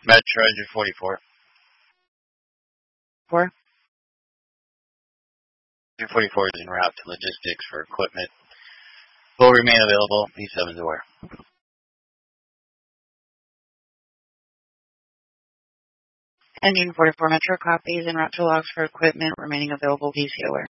Metro engine 44. 4. Engine 44 is en route to logistics for equipment. Will remain available. E7's aware. Engine 44 Metro copies en route to logs for equipment remaining available. DC aware.